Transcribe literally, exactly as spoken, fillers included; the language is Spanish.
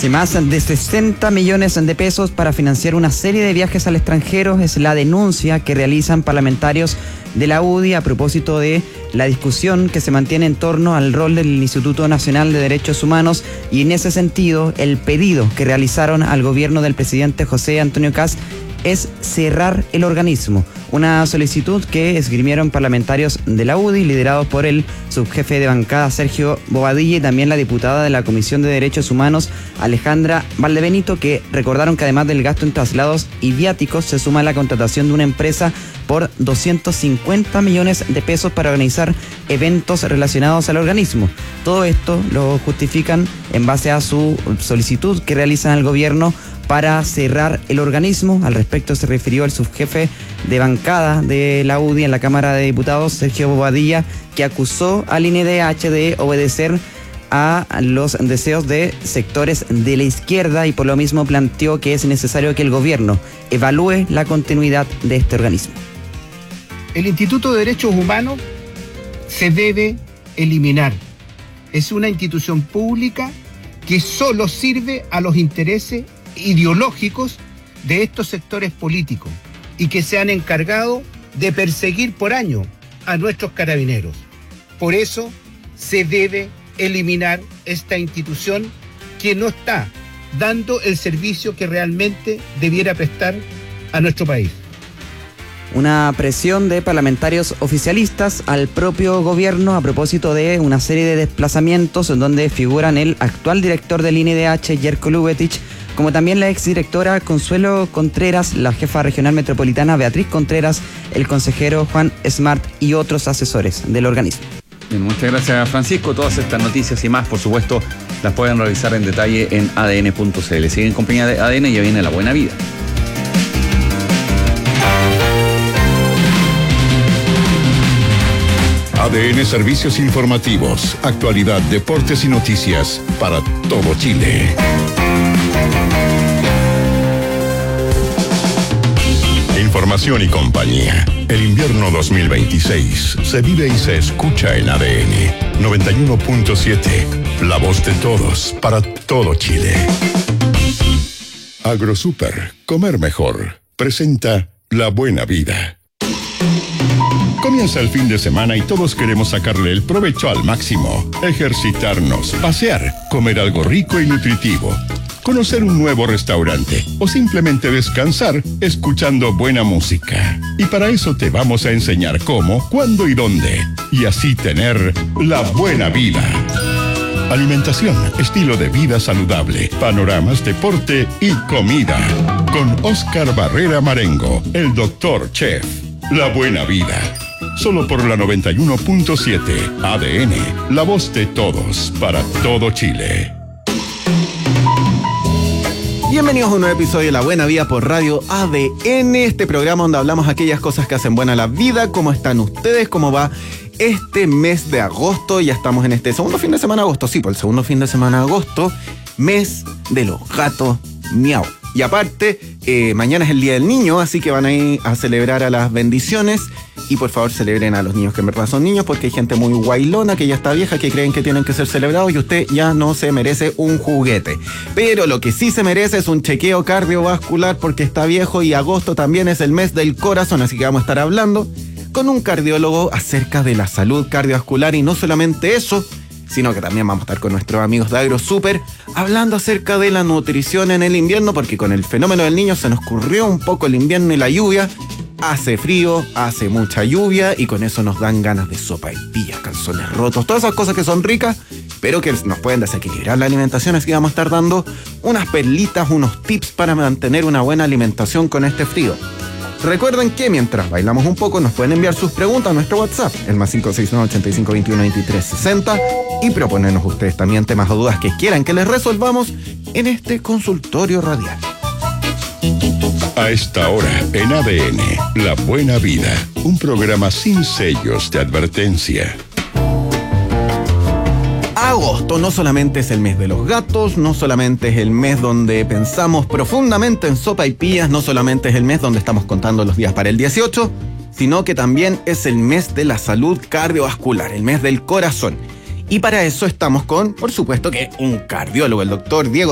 Sí, más de sesenta millones de pesos para financiar una serie de viajes al extranjero es la denuncia que realizan parlamentarios de la U D I a propósito de la discusión que se mantiene en torno al rol del Instituto Nacional de Derechos Humanos, y en ese sentido el pedido que realizaron al gobierno del presidente José Antonio Kast es cerrar el organismo, una solicitud que esgrimieron parlamentarios de la U D I liderados por el subjefe de bancada Sergio Bobadilla y también la diputada de la Comisión de Derechos Humanos Alejandra Valdebenito, que recordaron que además del gasto en traslados y viáticos se suma la contratación de una empresa por doscientos cincuenta millones de pesos para organizar eventos relacionados al organismo. Todo esto lo justifican en base a su solicitud que realizan al gobierno para cerrar el organismo. Al respecto se refirió el subjefe de bancada de la U D I en la Cámara de Diputados, Sergio Bobadilla, que acusó al I N D H de obedecer a los deseos de sectores de la izquierda y por lo mismo planteó que es necesario que el gobierno evalúe la continuidad de este organismo. El Instituto de Derechos Humanos se debe eliminar. Es una institución pública que solo sirve a los intereses ideológicos de estos sectores políticos y que se han encargado de perseguir por años a nuestros carabineros. Por eso se debe eliminar esta institución que no está dando el servicio que realmente debiera prestar a nuestro país. Una presión de parlamentarios oficialistas al propio gobierno a propósito de una serie de desplazamientos en donde figuran el actual director del I N D H, Jerko Lubetich, como también la exdirectora Consuelo Contreras, la jefa regional metropolitana Beatriz Contreras, el consejero Juan Smart y otros asesores del organismo. Bien, muchas gracias, Francisco. Todas estas noticias y más, por supuesto, las pueden revisar en detalle en a d n punto c l. Siguen en compañía de A D N y ya viene La Buena Vida. A D N Servicios Informativos, actualidad, deportes y noticias para todo Chile. Información y compañía. El invierno dos mil veintiséis se vive y se escucha en A D N noventa y uno punto siete. La voz de todos para todo Chile. AgroSuper, comer mejor, presenta La Buena Vida. Comienza el fin de semana y todos queremos sacarle el provecho al máximo. Ejercitarnos, pasear, comer algo rico y nutritivo, conocer un nuevo restaurante o simplemente descansar escuchando buena música. Y para eso te vamos a enseñar cómo, cuándo y dónde. Y así tener la buena vida. Alimentación, estilo de vida saludable, panoramas, deporte y comida. Con Oscar Barrera Marengo, el doctor chef. La Buena Vida. Solo por la noventa y uno punto siete. A D N, la voz de todos para todo Chile. Bienvenidos a un nuevo episodio de La Buena Vida por Radio A D N, este programa donde hablamos aquellas cosas que hacen buena la vida. ¿Cómo están ustedes? ¿Cómo va este mes de agosto? Ya estamos en este segundo fin de semana de agosto. Sí, por el segundo fin de semana de agosto, mes de los gatos miau. Y aparte, eh, mañana es el Día del Niño, así que van a ir a celebrar a las bendiciones. Y por favor celebren a los niños que en verdad son niños, porque hay gente muy guailona que ya está vieja, que creen que tienen que ser celebrados y usted ya no se merece un juguete. Pero lo que sí se merece es un chequeo cardiovascular, porque está viejo y agosto también es el mes del corazón, así que vamos a estar hablando con un cardiólogo acerca de la salud cardiovascular. Y no solamente eso, sino que también vamos a estar con nuestros amigos de AgroSuper hablando acerca de la nutrición en el invierno, porque con el fenómeno del niño se nos corrió un poco el invierno y la lluvia. Hace frío, hace mucha lluvia y con eso nos dan ganas de sopaipillas, calzones rotos, todas esas cosas que son ricas, pero que nos pueden desequilibrar la alimentación. Así que vamos a estar dando unas perlitas, unos tips para mantener una buena alimentación con este frío. Recuerden que mientras bailamos un poco nos pueden enviar sus preguntas a nuestro WhatsApp, el más cinco seis nueve, ochenta y cinco, veintiuno, veintitrés, sesenta, y proponernos ustedes también temas o dudas que quieran que les resolvamos en este consultorio radial. A esta hora, en A D N, La Buena Vida, un programa sin sellos de advertencia. Agosto no solamente es el mes de los gatos, no solamente es el mes donde pensamos profundamente en sopaipillas, no solamente es el mes donde estamos contando los días para el dieciocho, sino que también es el mes de la salud cardiovascular, el mes del corazón. Y para eso estamos con, por supuesto que un cardiólogo, el doctor Diego